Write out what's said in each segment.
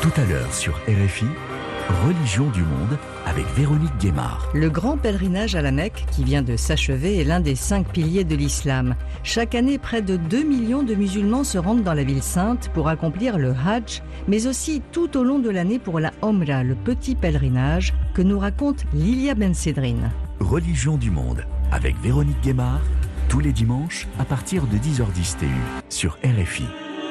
Tout à l'heure sur RFI, Religion du monde avec Véronique Guémard. Le grand pèlerinage à la Mecque, qui vient de s'achever, est l'un des 5 piliers de l'islam. Chaque année, près de 2 millions de musulmans se rendent dans la ville sainte pour accomplir le Hajj, mais aussi tout au long de l'année pour la Omra, le petit pèlerinage que nous raconte Lilia Ben Sedrine. Religion du monde avec Véronique Guémard, tous les dimanches à partir de 10h10 TU sur RFI.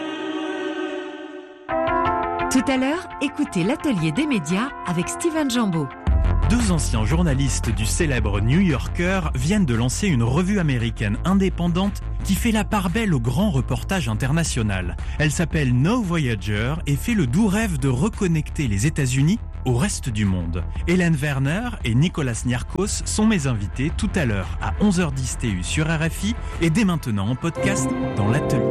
Tout à l'heure, écoutez l'atelier des médias avec Steven Jambeau. Deux anciens journalistes du célèbre New Yorker viennent de lancer une revue américaine indépendante qui fait la part belle au grand reportage international. Elle s'appelle No Voyager et fait le doux rêve de reconnecter les États-Unis au reste du monde. Hélène Werner et Nicolas Niarchos sont mes invités tout à l'heure à 11h10 TU sur RFI et dès maintenant en podcast dans l'atelier.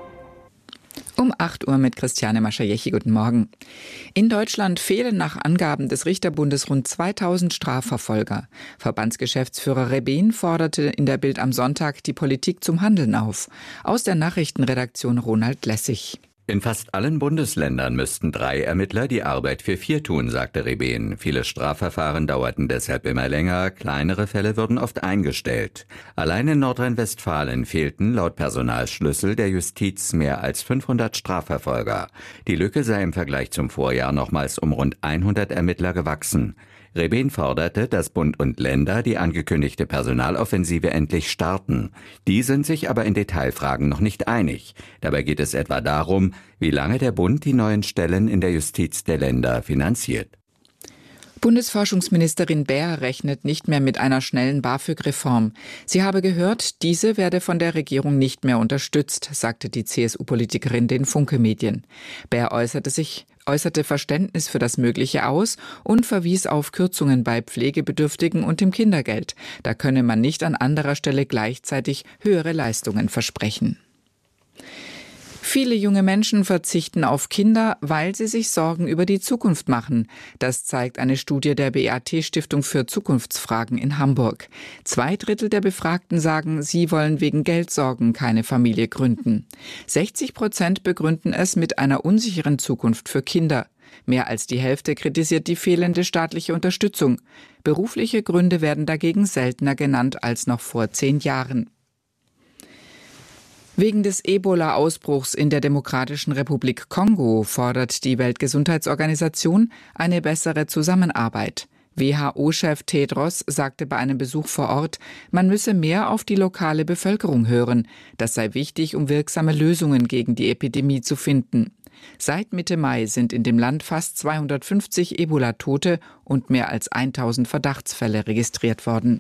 8 Uhr mit Christiane Maschajechi. Guten Morgen. In Deutschland fehlen nach Angaben des Richterbundes rund 2000 Strafverfolger. Verbandsgeschäftsführer Rebehn forderte in der Bild am Sonntag die Politik zum Handeln auf. Aus der Nachrichtenredaktion Ronald Lessig. In fast allen Bundesländern müssten 3 Ermittler die Arbeit für 4 tun, sagte Rebehn. Viele Strafverfahren dauerten deshalb immer länger, kleinere Fälle würden oft eingestellt. Allein in Nordrhein-Westfalen fehlten laut Personalschlüssel der Justiz mehr als 500 Strafverfolger. Die Lücke sei im Vergleich zum Vorjahr nochmals um rund 100 Ermittler gewachsen. Rebehn forderte, dass Bund und Länder die angekündigte Personaloffensive endlich starten. Die sind sich aber in Detailfragen noch nicht einig. Dabei geht es etwa darum, wie lange der Bund die neuen Stellen in der Justiz der Länder finanziert. Bundesforschungsministerin Baer rechnet nicht mehr mit einer schnellen BAföG-Reform. Sie habe gehört, diese werde von der Regierung nicht mehr unterstützt, sagte die CSU-Politikerin den Funke-Medien. Baer äußerte Verständnis für das Mögliche aus und verwies auf Kürzungen bei Pflegebedürftigen und dem Kindergeld. Da könne man nicht an anderer Stelle gleichzeitig höhere Leistungen versprechen. Viele junge Menschen verzichten auf Kinder, weil sie sich Sorgen über die Zukunft machen. Das zeigt eine Studie der BAT-Stiftung für Zukunftsfragen in Hamburg. 2/3 der Befragten sagen, sie wollen wegen Geldsorgen keine Familie gründen. 60% begründen es mit einer unsicheren Zukunft für Kinder. Mehr als die Hälfte kritisiert die fehlende staatliche Unterstützung. Berufliche Gründe werden dagegen seltener genannt als noch vor 10 Jahren. Wegen des Ebola-Ausbruchs in der Demokratischen Republik Kongo fordert die Weltgesundheitsorganisation eine bessere Zusammenarbeit. WHO-Chef Tedros sagte bei einem Besuch vor Ort, man müsse mehr auf die lokale Bevölkerung hören. Das sei wichtig, um wirksame Lösungen gegen die Epidemie zu finden. Seit Mitte Mai sind in dem Land fast 250 Ebola-Tote und mehr als 1000 Verdachtsfälle registriert worden.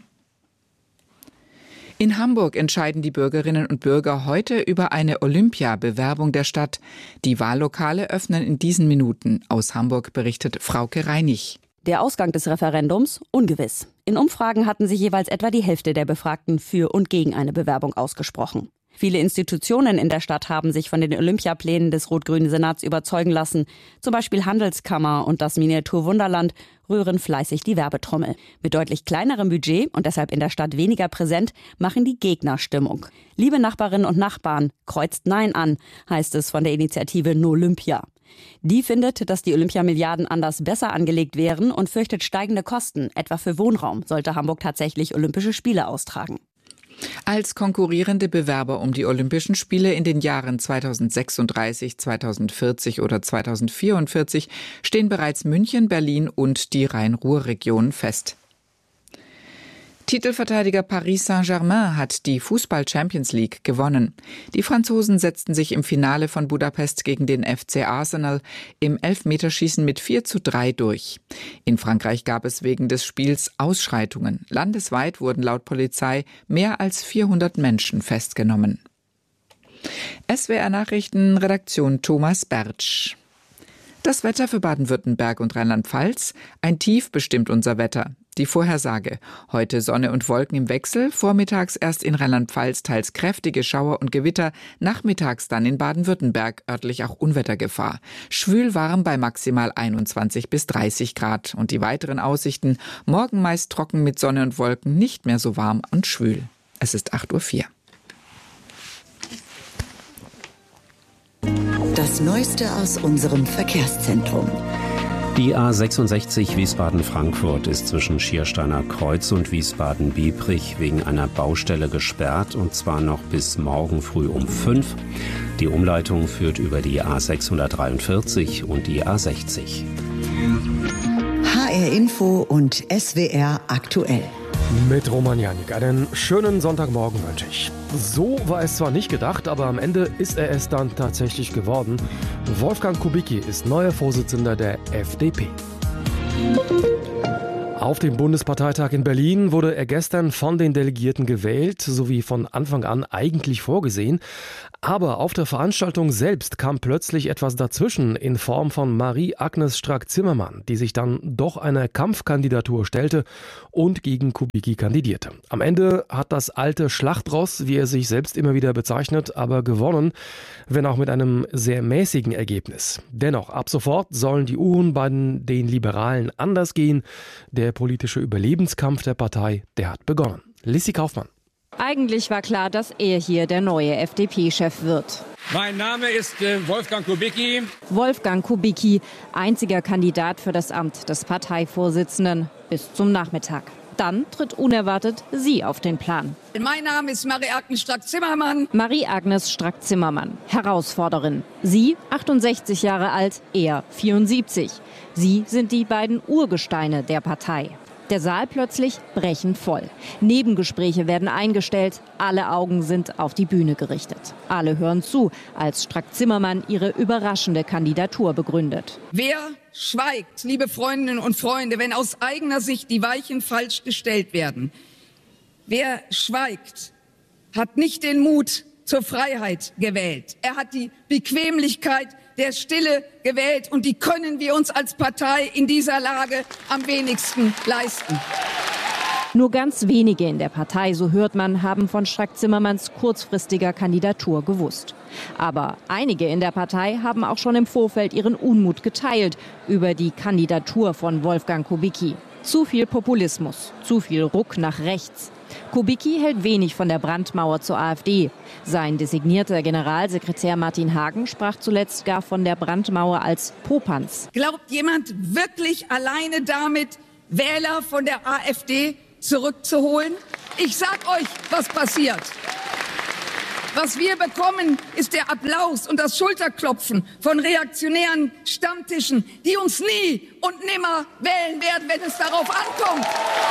In Hamburg entscheiden die Bürgerinnen und Bürger heute über eine Olympia-Bewerbung der Stadt. Die Wahllokale öffnen in diesen Minuten. Aus Hamburg berichtet Frauke Reinig. Der Ausgang des Referendums ungewiss. In Umfragen hatten sich jeweils etwa die Hälfte der Befragten für und gegen eine Bewerbung ausgesprochen. Viele Institutionen in der Stadt haben sich von den Olympiaplänen des rot-grünen Senats überzeugen lassen. Zum Beispiel Handelskammer und das Miniaturwunderland rühren fleißig die Werbetrommel. Mit deutlich kleinerem Budget und deshalb in der Stadt weniger präsent, machen die Gegner Stimmung. Liebe Nachbarinnen und Nachbarn, kreuzt Nein an, heißt es von der Initiative No Olympia. Die findet, dass die Olympiamilliarden anders besser angelegt wären und fürchtet steigende Kosten, etwa für Wohnraum, sollte Hamburg tatsächlich Olympische Spiele austragen. Als konkurrierende Bewerber um die Olympischen Spiele in den Jahren 2036, 2040 oder 2044 stehen bereits München, Berlin und die Rhein-Ruhr-Region fest. Titelverteidiger Paris Saint-Germain hat die Fußball-Champions League gewonnen. Die Franzosen setzten sich im Finale von Budapest gegen den FC Arsenal im Elfmeterschießen mit 4:3 durch. In Frankreich gab es wegen des Spiels Ausschreitungen. Landesweit wurden laut Polizei mehr als 400 Menschen festgenommen. SWR Nachrichten, Redaktion Thomas Bertsch. Das Wetter für Baden-Württemberg und Rheinland-Pfalz. Ein Tief bestimmt unser Wetter. Die Vorhersage. Heute Sonne und Wolken im Wechsel. Vormittags erst in Rheinland-Pfalz teils kräftige Schauer und Gewitter. Nachmittags dann in Baden-Württemberg örtlich auch Unwettergefahr. Schwül warm bei maximal 21 bis 30 Grad. Und die weiteren Aussichten. Morgen meist trocken mit Sonne und Wolken. Nicht mehr so warm und schwül. Es ist 8:04 Uhr. Das Neueste aus unserem Verkehrszentrum. Die A66 Wiesbaden-Frankfurt ist zwischen Schiersteiner Kreuz und Wiesbaden-Biebrich wegen einer Baustelle gesperrt, und zwar noch bis morgen früh um 5. Die Umleitung führt über die A643 und die A60. HR Info und SWR aktuell. Mit Roman Janik. Einen schönen Sonntagmorgen wünsche ich. So war es zwar nicht gedacht, aber am Ende ist er es dann tatsächlich geworden. Wolfgang Kubicki ist neuer Vorsitzender der FDP. Auf dem Bundesparteitag in Berlin wurde er gestern von den Delegierten gewählt, so wie von Anfang an eigentlich vorgesehen. Aber auf der Veranstaltung selbst kam plötzlich etwas dazwischen in Form von Marie-Agnes Strack-Zimmermann, die sich dann doch einer Kampfkandidatur stellte und gegen Kubicki kandidierte. Am Ende hat das alte Schlachtross, wie er sich selbst immer wieder bezeichnet, aber gewonnen, wenn auch mit einem sehr mäßigen Ergebnis. Dennoch, ab sofort sollen die Uhren bei den Liberalen anders gehen. Der politische Überlebenskampf der Partei, der hat begonnen. Lissi Kaufmann. Eigentlich war klar, dass er hier der neue FDP-Chef wird. Mein Name ist Wolfgang Kubicki. Wolfgang Kubicki, einziger Kandidat für das Amt des Parteivorsitzenden bis zum Nachmittag. Dann tritt unerwartet sie auf den Plan. Mein Name ist Marie-Agnes Strack-Zimmermann. Marie-Agnes Strack-Zimmermann, Herausforderin. Sie 68 Jahre alt, er 74. Sie sind die beiden Urgesteine der Partei. Der Saal plötzlich brechend voll. Nebengespräche werden eingestellt, alle Augen sind auf die Bühne gerichtet. Alle hören zu, als Strack-Zimmermann ihre überraschende Kandidatur begründet. Wer schweigt, liebe Freundinnen und Freunde, wenn aus eigener Sicht die Weichen falsch gestellt werden? Wer schweigt, hat nicht den Mut zur Freiheit gewählt. Er hat die Bequemlichkeit der Stille gewählt, und die können wir uns als Partei in dieser Lage am wenigsten leisten. Nur ganz wenige in der Partei, so hört man, haben von Strack-Zimmermanns kurzfristiger Kandidatur gewusst. Aber einige in der Partei haben auch schon im Vorfeld ihren Unmut geteilt über die Kandidatur von Wolfgang Kubicki. Zu viel Populismus, zu viel Ruck nach rechts. Kubicki hält wenig von der Brandmauer zur AfD. Sein designierter Generalsekretär Martin Hagen sprach zuletzt gar von der Brandmauer als Popanz. Glaubt jemand wirklich alleine damit, Wähler von der AfD zurückzuholen? Ich sag euch, was passiert. Was wir bekommen, ist der Applaus und das Schulterklopfen von reaktionären Stammtischen, die uns nie und nimmer wählen werden, wenn es darauf ankommt.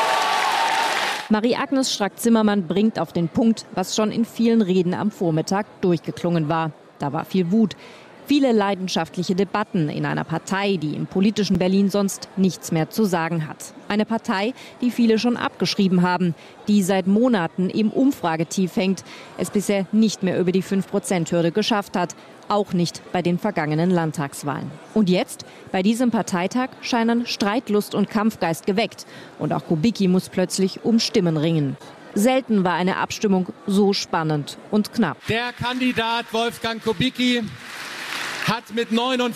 Marie-Agnes Strack-Zimmermann bringt auf den Punkt, was schon in vielen Reden am Vormittag durchgeklungen war. Da war viel Wut, viele leidenschaftliche Debatten in einer Partei, die im politischen Berlin sonst nichts mehr zu sagen hat. Eine Partei, die viele schon abgeschrieben haben, die seit Monaten im Umfragetief hängt, es bisher nicht mehr über die 5%-Hürde geschafft hat. Auch nicht bei den vergangenen Landtagswahlen. Und jetzt, bei diesem Parteitag, scheinen Streitlust und Kampfgeist geweckt. Und auch Kubicki muss plötzlich um Stimmen ringen. Selten war eine Abstimmung so spannend und knapp. Der Kandidat Wolfgang Kubicki hat mit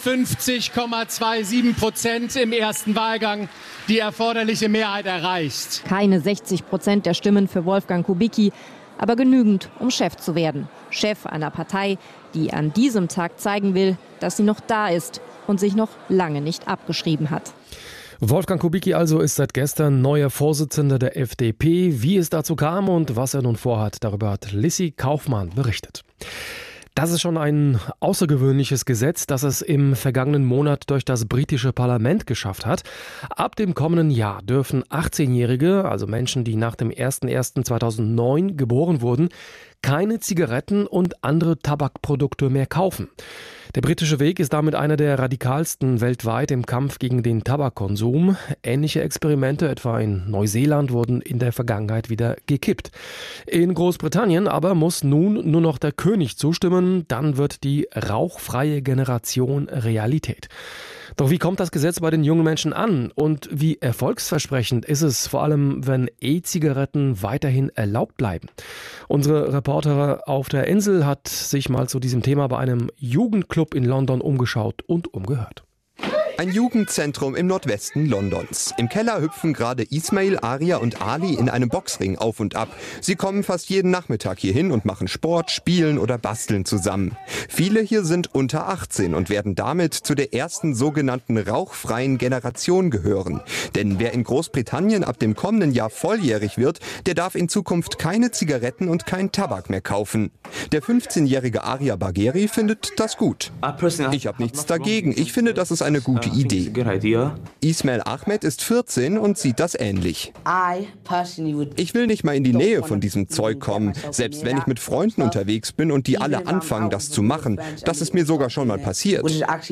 59,27% im ersten Wahlgang die erforderliche Mehrheit erreicht. Keine 60% der Stimmen für Wolfgang Kubicki, aber genügend, um Chef zu werden. Chef einer Partei, die an diesem Tag zeigen will, dass sie noch da ist und sich noch lange nicht abgeschrieben hat. Wolfgang Kubicki also ist seit gestern neuer Vorsitzender der FDP. Wie es dazu kam und was er nun vorhat, darüber hat Lissi Kaufmann berichtet. Das ist schon ein außergewöhnliches Gesetz, das es im vergangenen Monat durch das britische Parlament geschafft hat. Ab dem kommenden Jahr dürfen 18-Jährige, also Menschen, die nach dem 01.01.2009 geboren wurden, keine Zigaretten und andere Tabakprodukte mehr kaufen. Der britische Weg ist damit einer der radikalsten weltweit im Kampf gegen den Tabakkonsum. Ähnliche Experimente, etwa in Neuseeland, wurden in der Vergangenheit wieder gekippt. In Großbritannien aber muss nun nur noch der König zustimmen, dann wird die rauchfreie Generation Realität. Doch wie kommt das Gesetz bei den jungen Menschen an und wie erfolgsversprechend ist es, vor allem wenn E-Zigaretten weiterhin erlaubt bleiben? Unsere Reporterin auf der Insel hat sich mal zu diesem Thema bei einem Jugendclub in London umgeschaut und umgehört. Ein Jugendzentrum im Nordwesten Londons. Im Keller hüpfen gerade Ismail, Aria und Ali in einem Boxring auf und ab. Sie kommen fast jeden Nachmittag hierhin und machen Sport, spielen oder basteln zusammen. Viele hier sind unter 18 und werden damit zu der ersten sogenannten rauchfreien Generation gehören. Denn wer in Großbritannien ab dem kommenden Jahr volljährig wird, der darf in Zukunft keine Zigaretten und kein Tabak mehr kaufen. Der 15-jährige Aria Bagheri findet das gut. Ich habe nichts dagegen. Ich finde, das ist eine gute Idee. Ismail Ahmed ist 14 und sieht das ähnlich. Ich will nicht mal in die Nähe von diesem Zeug kommen, selbst wenn ich mit Freunden unterwegs bin und die alle anfangen, das zu machen. Das ist mir sogar schon mal passiert.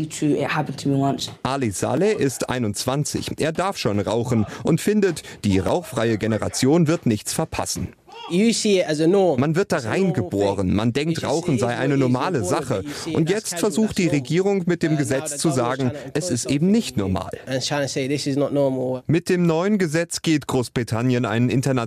Ali Saleh ist 21. Er darf schon rauchen und findet, die rauchfreie Generation wird nichts verpassen. Man wird da reingeboren, man denkt, Rauchen sei eine normale Sache. Und jetzt versucht die Regierung mit dem Gesetz zu sagen, es ist eben nicht normal. Mit dem neuen Gesetz geht Großbritannien einen internationalen